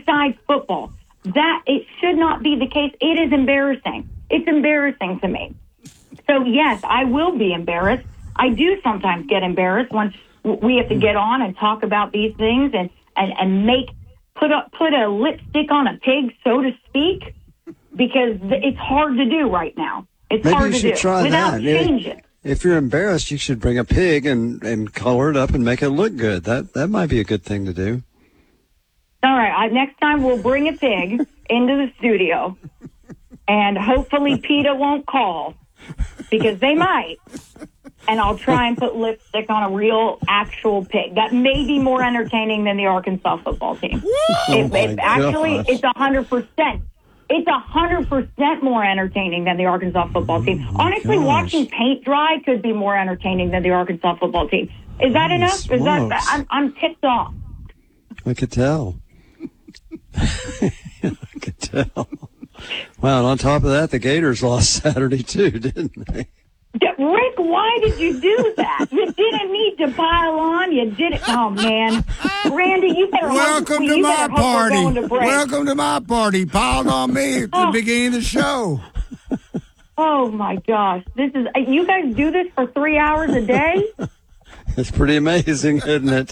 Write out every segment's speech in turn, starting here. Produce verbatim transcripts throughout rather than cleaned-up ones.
besides football. That it should not be the case. It is embarrassing. It's embarrassing to me. So, yes, I will be embarrassed. I do sometimes get embarrassed when we have to get on and talk about these things and, and, and make put a, put a lipstick on a pig, so to speak, because it's hard to do right now. It's Maybe hard you to should do try without that. changing. If you're embarrassed, you should bring a pig and, and color it up and make it look good. That that might be a good thing to do. All right. I, next time we'll bring a pig into the studio, and hopefully PETA won't call, because they might. And I'll try and put lipstick on a real, actual pig. That may be more entertaining than the Arkansas football team. Oh it, it, actually, gosh. it's one hundred percent. It's one hundred percent more entertaining than the Arkansas football team. Oh Honestly, gosh. watching paint dry could be more entertaining than the Arkansas football team. Is that Holy enough? Is that, smokes. I'm, I'm ticked off. I could tell. I could tell. Wow, and on top of that, the Gators lost Saturday too, didn't they? Rick, why did you do that? You didn't need to pile on. You didn't. Oh, man. Randy, you better Welcome hope, to you my better hope we're party. going to break. Welcome to my party. Piled on me at the Oh. beginning of the show. Oh, my gosh. This is. You guys do this for three hours a day? It's pretty amazing, isn't it?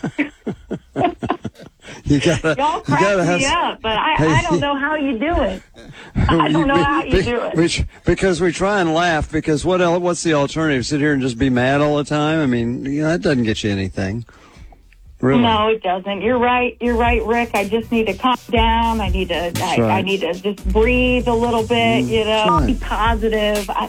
you gotta, Y'all you crack gotta me have, up, but I, I don't know how you do it. I don't know how you do it. Which, because we try and laugh, because what else, what's the alternative? Sit here and just be mad all the time? I mean, you know, that doesn't get you anything. Really. No, it doesn't. You're right. You're right, Rick. I just need to calm down. I need to. I, right. I need to just breathe a little bit. You know, right. be positive. I,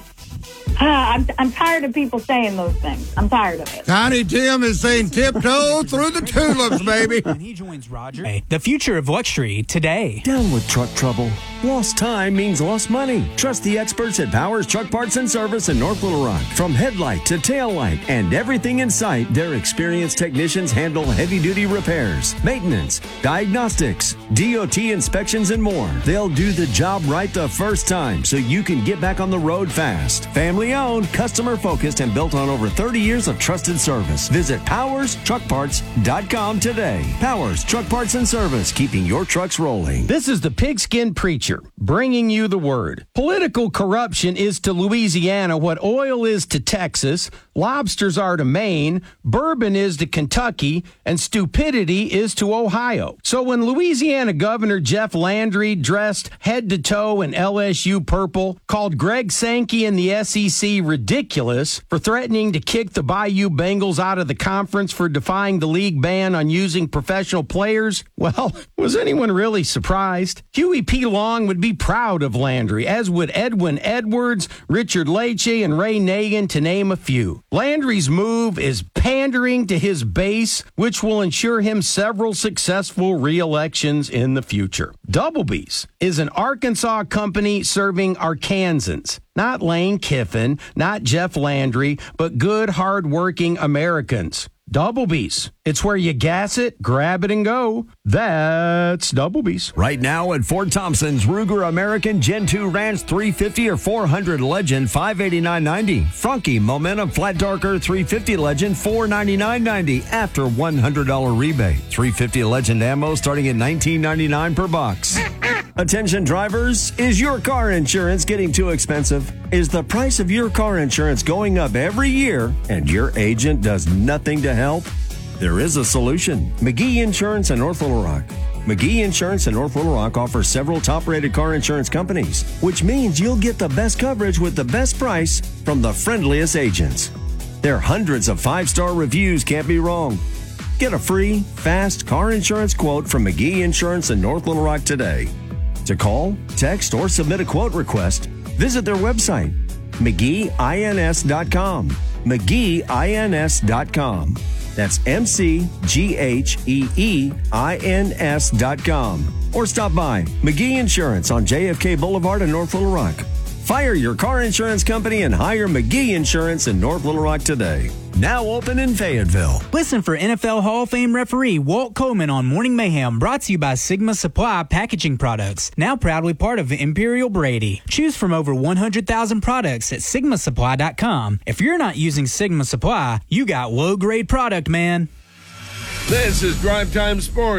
I'm I'm tired of people saying those things. I'm tired of it. Tiny Tim is saying tiptoe through the tulips, baby. And he joins Roger. The future of luxury today. Down with truck trouble. Lost time means lost money. Trust the experts at Powers Truck Parts and Service in North Little Rock. From headlight to tail light and everything in sight, their experienced technicians handle heavy-duty repairs, maintenance, diagnostics, D O T inspections, and more. They'll do the job right the first time so you can get back on the road fast. Family-owned, customer-focused, and built on over thirty years of trusted service. Visit powers truck parts dot com today. Powers Truck Parts and Service, keeping your trucks rolling. This is the Pigskin Preacher, bringing you the word. Political corruption is to Louisiana what oil is to Texas, lobsters are to Maine, bourbon is to Kentucky, and stupidity is to Ohio. So when Louisiana Governor Jeff Landry, dressed head to toe in L S U purple, called Greg Sankey and the S E C ridiculous for threatening to kick the Bayou Bengals out of the conference for defying the league ban on using professional players, well, was anyone really surprised? Huey P. Long would be proud of Landry, as would Edwin Edwards, Richard Leche, and Ray Nagin, to name a few. Landry's move is pandering to his base, which will ensure him several successful re-elections in the future. Doublebees is an Arkansas company serving Arkansans. Not Lane Kiffin, not Jeff Landry, but good, hard-working Americans. Doublebees. It's where you gas it, grab it, and go. That's Doublebees. Right now at Fort Thompson's, Ruger American Gen two Ranch three fifty or four hundred Legend five eighty-nine ninety. Franke Momentum Flat Darker three fifty Legend four ninety-nine ninety after one hundred dollars rebate. three fifty Legend ammo starting at nineteen ninety-nine per box. Attention drivers, is your car insurance getting too expensive? Is the price of your car insurance going up every year and your agent does nothing to help? There is a solution. McGee Insurance in North Little Rock. McGee Insurance in North Little Rock offers several top-rated car insurance companies, which means you'll get the best coverage with the best price from the friendliest agents. Their hundreds of five-star reviews can't be wrong. Get a free, fast car insurance quote from McGee Insurance in North Little Rock today. To call, text, or submit a quote request, visit their website, McGee Ins dot com. McGee Ins dot com. That's M C G H E E I N S dot com. Or stop by McGee Insurance on J F K Boulevard in North Little Rock. Fire your car insurance company and hire McGee Insurance in North Little Rock today. Now open in Fayetteville. Listen for N F L Hall of Fame referee Walt Coleman on Morning Mayhem, brought to you by Sigma Supply Packaging Products, now proudly part of Imperial Brady. Choose from over one hundred thousand products at sigma supply dot com. If you're not using Sigma Supply, you got low-grade product, man. This is Drive Time Sports.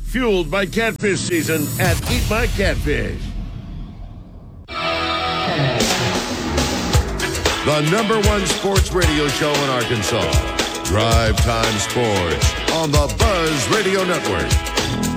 fueled by catfish season at Eat My Catfish. The number one sports radio show in Arkansas. Drive Time Sports on the Buzz Radio Network.